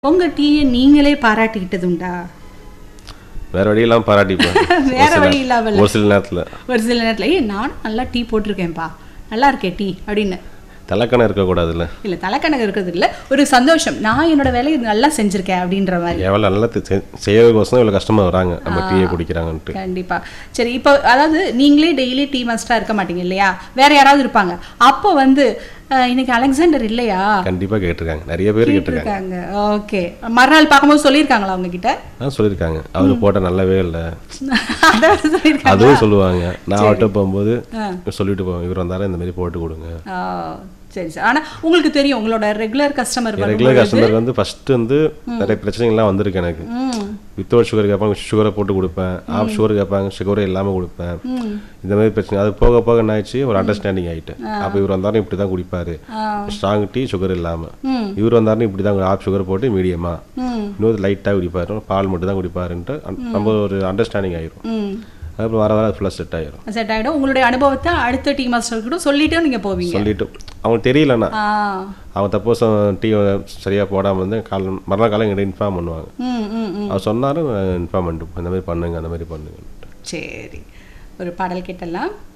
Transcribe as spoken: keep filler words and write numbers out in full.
உங்க டீயை நீங்களே பாராட்டிக்கிட்டது உண்டா? வேற வழி இல்லாம பாராட்டிப்பேன். வேற வழி இல்லாம ஒரு சில நேரத்துல ஒரு சில நேரத்துல ஏய் நானும் நல்லா டீ போட்டிருக்கேன்ப்பா, நல்லா இருக்கே டீ அப்படின்னு. தலைக்கணம் இருக்கக்கூடாதுல்ல. இல்ல தலைக்கணக்கு இருக்கிறது இல்ல, ஒரு சந்தோஷம், நான் என்னோட வேலையை நல்லா செஞ்சிருக்கேன் அப்படின்ற மாதிரி. எவ்வளோ நல்லா செய்யறதுக்கோசம் இவ்வளோ கஷ்டமா வராங்க நம்ம டீயை குடிக்கிறாங்கன்ட்டு. கண்டிப்பா. சரி, இப்போ அதாவது நீங்களே டெய்லி டீ மாஸ்டரா இருக்க மாட்டீங்க இல்லையா, வேற யாராவது இருப்பாங்க. அப்போ வந்து இன்னைக்கு அலெக்சாண்டர் இல்லையா கண்டிப்பா கேட்டிருக்காங்க, நிறைய பேர் கேட்டிருக்காங்க. ஓகே, மறுநாள் பார்க்கும்போது சொல்லியிருக்காங்களா அவங்க கிட்ட? ஆ சொல்லியிருக்காங்க, அவரு போட்ட நல்லாவே இல்லை அதுவும் சொல்லுவாங்க. நான் அவட்ட போகும்போது சொல்லிட்டு போவேன், இவர் வந்தாலும் இந்த மாதிரி போட்டு கொடுங்க. சரி சார். ஆனால் உங்களுக்கு தெரியும் உங்களோட ரெகுலர் கஸ்டமர் ரெகுலர் கஸ்டமர் வந்து ஃபர்ஸ்ட் வந்து நிறைய பிரச்சனைகள்லாம் வந்திருக்கு எனக்கு. வித்தவுட் சுகர் கேட்பாங்க, சுகரை போட்டு கொடுப்பேன். ஆஃப் சுகர் கேட்பாங்க, சுகரே இல்லாமல் கொடுப்பேன். இந்த மாதிரி பிரச்சனை அது போக போக என்ன ஆயிடுச்சு, ஒரு அண்டர்ஸ்டாண்டிங் ஆகிட்டு. அப்போ இவர் வந்தாலும் இப்படி தான் குடிப்பாரு, ஸ்ட்ராங் டீ சுகர் இல்லாமல். இவர் வந்தாலும் இப்படி தான் ஆஃப் சுகர் போட்டு மீடியமா, இன்னொரு லைட்டாக குடிப்பாரு, பால் மட்டும் தான் குடிப்பாருன்ட்டு நம்ம ஒரு அண்டர்ஸ்டாண்டிங் ஆயிரும். அதுக்கப்புறம் வர வர ஃபுல்லாக செட் ஆயிரும். செட் ஆகிடும். உங்களுடைய அனுபவத்தை அடுத்த டீ மாஸ்டர் கூட சொல்லிட்டு நீங்கள் போவீங்க. சொல்லிட்டு அவங்களுக்கு தெரியலண்ணா, அவன் தப்போஸ் டீ சரியாக போடாமல் வந்து கால மறுநாள் காலம் எங்கிட்ட இன்ஃபார்ம் பண்ணுவாங்க. அவர் சொன்னாலும் இன்ஃபார்ம் பண்ணிட்டு இந்த மாதிரி பண்ணுங்க, அந்த மாதிரி பண்ணுங்க. சரி, ஒரு பாடல் கேட்டலாம்.